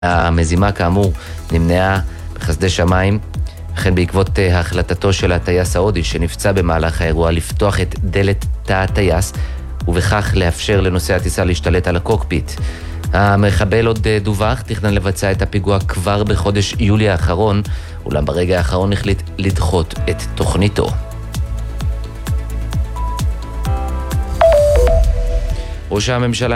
המזימה כאמור נמנעה בחסדי שמיים, לכן בעקבות החלטתו של הטייס ההודי שנפצע במהלך האירוע לפתוח את דלת תא הטייס ובכך לאפשר לנוסעי הטיסה להשתלט על הקוקפיט. המחבל עוד דווח, תכנן לבצע את הפיגוע כבר בחודש יולי האחרון, אולם ברגע האחרון החליט לדחות את תוכניתו. ראש הממשלה